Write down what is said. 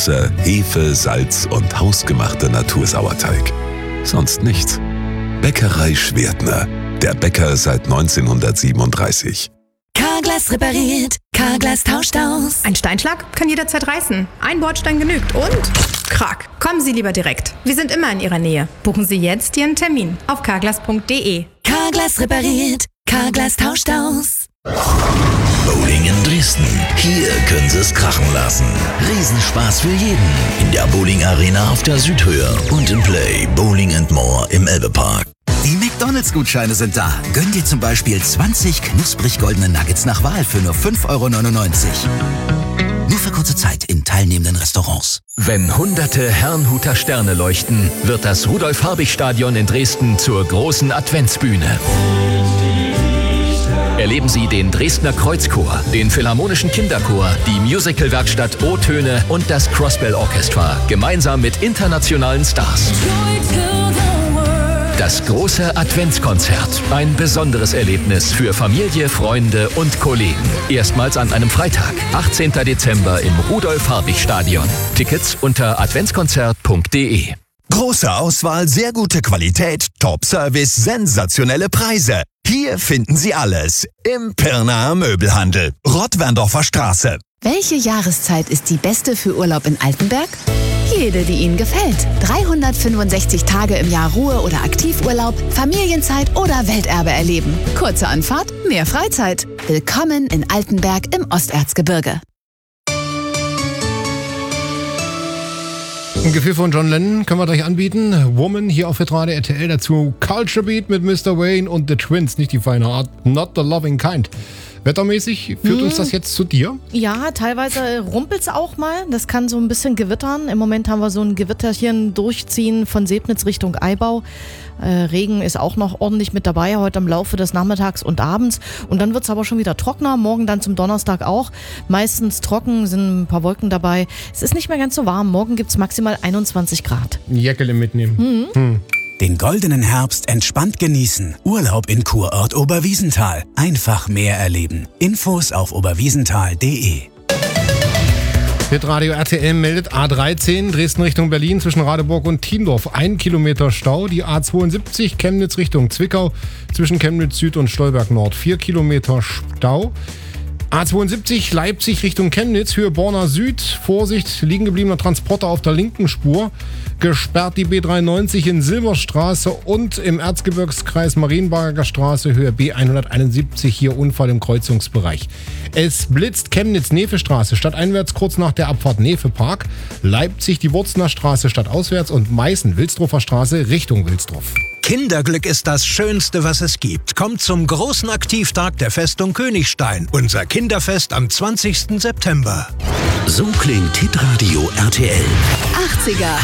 Wasser, Hefe, Salz und hausgemachter Natursauerteig. Sonst nichts. Bäckerei Schwertner. Der Bäcker seit 1937. Carglass repariert, Carglass tauscht aus. Ein Steinschlag kann jederzeit reißen. Ein Bordstein genügt und Krack. Kommen Sie lieber direkt. Wir sind immer in Ihrer Nähe. Buchen Sie jetzt Ihren Termin auf carglass.de. Carglass repariert, Carglass tauscht aus. Bowling in Dresden. Hier können Sie es krachen lassen. Riesenspaß für jeden. In der Bowling Arena auf der Südhöhe und im Play Bowling & More im Elbepark. Die McDonalds-Gutscheine sind da. Gönn dir zum Beispiel 20 knusprig goldene Nuggets nach Wahl für nur 5,99 €. Nur für kurze Zeit in teilnehmenden Restaurants. Wenn hunderte Herrnhuter Sterne leuchten, wird das Rudolf-Habich-Stadion in Dresden zur großen Adventsbühne. Erleben Sie den Dresdner Kreuzchor, den Philharmonischen Kinderchor, die Musicalwerkstatt O-Töne und das Crossbell Orchestra, gemeinsam mit internationalen Stars. Das große Adventskonzert. Ein besonderes Erlebnis für Familie, Freunde und Kollegen. Erstmals an einem Freitag, 18. Dezember im Rudolf-Habich-Stadion. Tickets unter adventskonzert.de. Große Auswahl, sehr gute Qualität, Top-Service, sensationelle Preise. Hier finden Sie alles im Pirnaer Möbelhandel, Rottwerndorfer Straße. Welche Jahreszeit ist die beste für Urlaub in Altenberg? Jede, die Ihnen gefällt. 365 Tage im Jahr Ruhe- oder Aktivurlaub, Familienzeit oder Welterbe erleben. Kurze Anfahrt, mehr Freizeit. Willkommen in Altenberg im Osterzgebirge. Ein Gefühl von John Lennon können wir gleich anbieten. Woman hier auf Hitradio RTL. Dazu Culture Beat mit Mr. Wayne und The Twins. Nicht die feine Art, not the loving kind. Wettermäßig führt uns das jetzt zu dir? Ja, teilweise rumpelt es auch mal. Das kann so ein bisschen gewittern. Im Moment haben wir so ein Gewitterchen durchziehen von Sebnitz Richtung Eibau. Regen ist auch noch ordentlich mit dabei, heute im Laufe des Nachmittags und abends. Und dann wird es aber schon wieder trockener, morgen dann zum Donnerstag auch. Meistens trocken, sind ein paar Wolken dabei. Es ist nicht mehr ganz so warm, morgen gibt es maximal 21 Grad. Jäckele mitnehmen. Den goldenen Herbst entspannt genießen. Urlaub in Kurort Oberwiesenthal. Einfach mehr erleben. Infos auf oberwiesenthal.de. Hitradio RTL meldet A13 Dresden Richtung Berlin zwischen Radeburg und Thiendorf. 1 Kilometer Stau. Die A72 Chemnitz Richtung Zwickau zwischen Chemnitz Süd und Stolberg Nord. 4 Kilometer Stau. A72 Leipzig Richtung Chemnitz, Höhe Borna Süd. Vorsicht, liegen gebliebener Transporter auf der linken Spur. Gesperrt die B93 in Silberstraße und im Erzgebirgskreis Marienberger Straße, Höhe B171, hier Unfall im Kreuzungsbereich. Es blitzt Chemnitz-Nefe-Straße stadteinwärts kurz nach der Abfahrt Nefe-Park. Leipzig die Wurzner Straße stadtauswärts und Meißen-Wilsdruffer Straße Richtung Wilsdruff. Kinderglück ist das Schönste, was es gibt. Kommt zum großen Aktivtag der Festung Königstein. Unser Kinderfest am 20. September. So klingt Hitradio RTL. 80er